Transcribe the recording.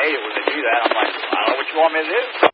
hate it when they do that. I'm like, I don't know what you want me to do.